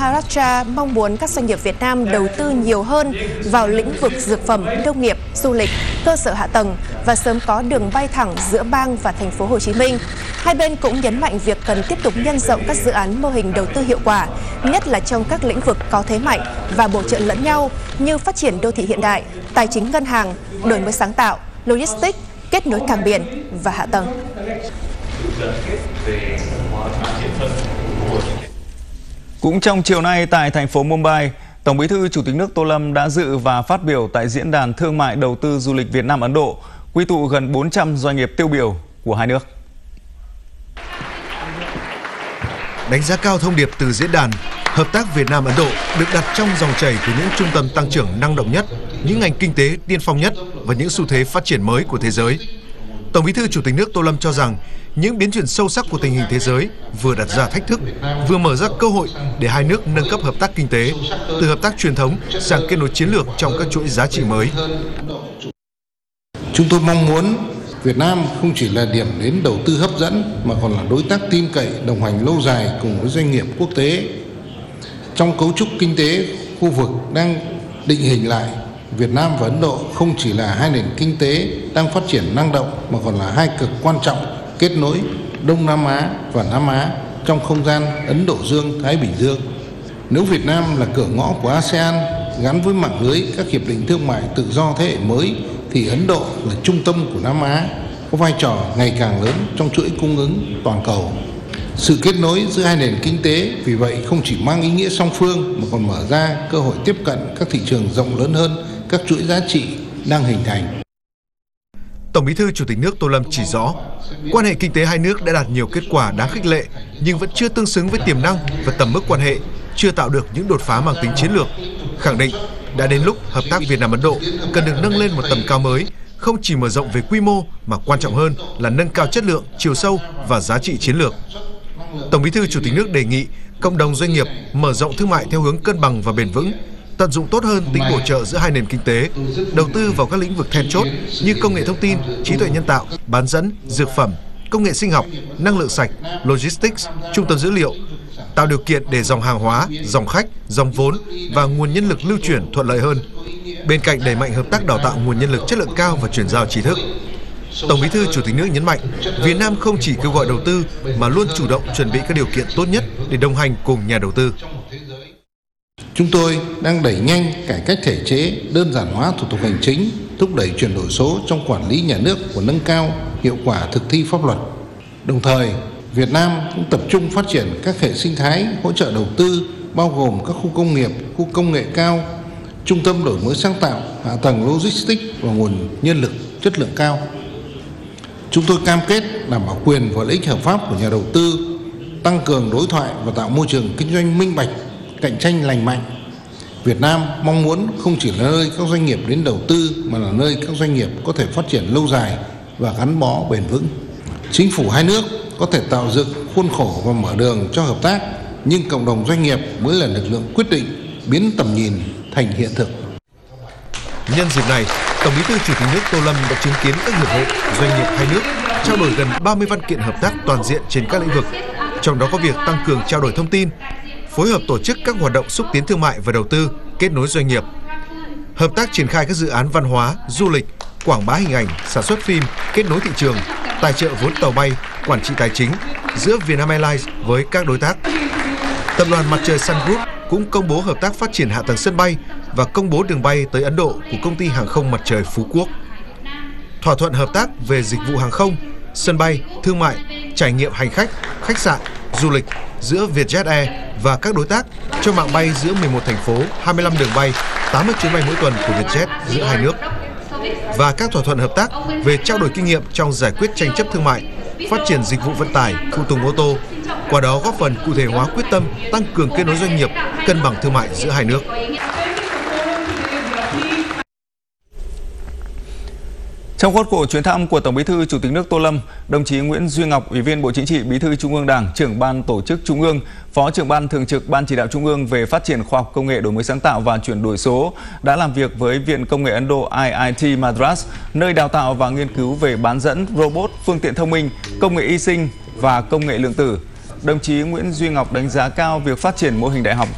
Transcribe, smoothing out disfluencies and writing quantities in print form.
Maharashtra mong muốn các doanh nghiệp Việt Nam đầu tư nhiều hơn vào lĩnh vực dược phẩm, nông nghiệp, du lịch, cơ sở hạ tầng và sớm có đường bay thẳng giữa bang và thành phố Hồ Chí Minh. Hai bên cũng nhấn mạnh việc cần tiếp tục nhân rộng các dự án mô hình đầu tư hiệu quả, nhất là trong các lĩnh vực có thế mạnh và bổ trợ lẫn nhau như phát triển đô thị hiện đại, tài chính ngân hàng, đổi mới sáng tạo, logistics, kết nối cảng biển và hạ tầng. Cũng trong chiều nay tại thành phố Mumbai, Tổng Bí thư Chủ tịch nước Tô Lâm đã dự và phát biểu tại Diễn đàn Thương mại Đầu tư Du lịch Việt Nam-Ấn Độ, quy tụ gần 400 doanh nghiệp tiêu biểu của hai nước. Đánh giá cao thông điệp từ diễn đàn, hợp tác Việt Nam-Ấn Độ được đặt trong dòng chảy của những trung tâm tăng trưởng năng động nhất, những ngành kinh tế tiên phong nhất và những xu thế phát triển mới của thế giới. Tổng Bí thư Chủ tịch nước Tô Lâm cho rằng những biến chuyển sâu sắc của tình hình thế giới vừa đặt ra thách thức, vừa mở ra cơ hội để hai nước nâng cấp hợp tác kinh tế, từ hợp tác truyền thống sang kết nối chiến lược trong các chuỗi giá trị mới. Chúng tôi mong muốn Việt Nam không chỉ là điểm đến đầu tư hấp dẫn mà còn là đối tác tin cậy, đồng hành lâu dài cùng với doanh nghiệp quốc tế. Trong cấu trúc kinh tế khu vực đang định hình lại, Việt Nam và Ấn Độ không chỉ là hai nền kinh tế đang phát triển năng động mà còn là hai cực quan trọng kết nối Đông Nam Á và Nam Á trong không gian Ấn Độ Dương-Thái Bình Dương. Nếu Việt Nam là cửa ngõ của ASEAN gắn với mạng lưới các hiệp định thương mại tự do thế hệ mới, thì Ấn Độ là trung tâm của Nam Á, có vai trò ngày càng lớn trong chuỗi cung ứng toàn cầu. Sự kết nối giữa hai nền kinh tế vì vậy không chỉ mang ý nghĩa song phương mà còn mở ra cơ hội tiếp cận các thị trường rộng lớn hơn, các chuỗi giá trị đang hình thành. Tổng Bí thư Chủ tịch nước Tô Lâm chỉ rõ, quan hệ kinh tế hai nước đã đạt nhiều kết quả đáng khích lệ nhưng vẫn chưa tương xứng với tiềm năng và tầm mức quan hệ, chưa tạo được những đột phá mang tính chiến lược. Khẳng định đã đến lúc hợp tác Việt Nam-Ấn Độ cần được nâng lên một tầm cao mới, không chỉ mở rộng về quy mô mà quan trọng hơn là nâng cao chất lượng, chiều sâu và giá trị chiến lược. Tổng Bí thư Chủ tịch nước đề nghị cộng đồng doanh nghiệp mở rộng thương mại theo hướng cân bằng và bền vững, tận dụng tốt hơn tính bổ trợ giữa hai nền kinh tế, đầu tư vào các lĩnh vực then chốt như công nghệ thông tin, trí tuệ nhân tạo, bán dẫn, dược phẩm, công nghệ sinh học, năng lượng sạch, logistics, trung tâm dữ liệu, tạo điều kiện để dòng hàng hóa, dòng khách, dòng vốn và nguồn nhân lực lưu chuyển thuận lợi hơn. Bên cạnh đẩy mạnh hợp tác đào tạo nguồn nhân lực chất lượng cao và chuyển giao trí thức, Tổng Bí thư Chủ tịch nước nhấn mạnh, Việt Nam không chỉ kêu gọi đầu tư mà luôn chủ động chuẩn bị các điều kiện tốt nhất để đồng hành cùng nhà đầu tư. Chúng tôi đang đẩy nhanh cải cách thể chế, đơn giản hóa thủ tục hành chính, thúc đẩy chuyển đổi số trong quản lý nhà nước và nâng cao hiệu quả thực thi pháp luật. Đồng thời, Việt Nam cũng tập trung phát triển các hệ sinh thái hỗ trợ đầu tư, bao gồm các khu công nghiệp, khu công nghệ cao, trung tâm đổi mới sáng tạo, hạ tầng logistics và nguồn nhân lực chất lượng cao. Chúng tôi cam kết đảm bảo quyền và lợi ích hợp pháp của nhà đầu tư, tăng cường đối thoại và tạo môi trường kinh doanh minh bạch, cạnh tranh lành mạnh. Việt Nam mong muốn không chỉ là nơi các doanh nghiệp đến đầu tư mà là nơi các doanh nghiệp có thể phát triển lâu dài và gắn bó bền vững. Chính phủ hai nước có thể tạo dựng khuôn khổ và mở đường cho hợp tác, nhưng cộng đồng doanh nghiệp mới là lực lượng quyết định biến tầm nhìn thành hiện thực. Nhân dịp này, Tổng Bí thư Chủ tịch nước Tô Lâm đã chứng kiến các hiệp hội, doanh nghiệp hai nước trao đổi gần 30 văn kiện hợp tác toàn diện trên các lĩnh vực, trong đó có việc tăng cường trao đổi thông tin, phối hợp tổ chức các hoạt động xúc tiến thương mại và đầu tư, kết nối doanh nghiệp, hợp tác triển khai các dự án văn hóa, du lịch, quảng bá hình ảnh, sản xuất phim, kết nối thị trường, tài trợ vốn tàu bay, quản trị tài chính giữa Vietnam Airlines với các đối tác. Tập đoàn Mặt trời Sun Group cũng công bố hợp tác phát triển hạ tầng sân bay và công bố đường bay tới Ấn Độ của công ty hàng không Mặt trời Phú Quốc. Thỏa thuận hợp tác về dịch vụ hàng không, sân bay, thương mại, trải nghiệm hành khách, khách sạn, du lịch giữa Vietjet Air và các đối tác cho mạng bay giữa 11 thành phố, 25 đường bay, 80 chuyến bay mỗi tuần của Vietjet giữa hai nước. Và các thỏa thuận hợp tác về trao đổi kinh nghiệm trong giải quyết tranh chấp thương mại, phát triển dịch vụ vận tải, phụ tùng ô tô, qua đó góp phần cụ thể hóa quyết tâm tăng cường kết nối doanh nghiệp, cân bằng thương mại giữa hai nước. Trong khuôn khổ chuyến thăm của Tổng Bí thư Chủ tịch nước Tô Lâm, đồng chí Nguyễn Duy Ngọc, Ủy viên Bộ Chính trị, Bí thư Trung ương Đảng, Trưởng ban Tổ chức Trung ương, Phó Trưởng ban Thường trực Ban Chỉ đạo Trung ương về phát triển khoa học công nghệ, đổi mới sáng tạo và chuyển đổi số đã làm việc với Viện Công nghệ Ấn Độ IIT Madras, nơi đào tạo và nghiên cứu về bán dẫn, robot, phương tiện thông minh, công nghệ y sinh và công nghệ lượng tử. Đồng chí Nguyễn Duy Ngọc đánh giá cao việc phát triển mô hình đại học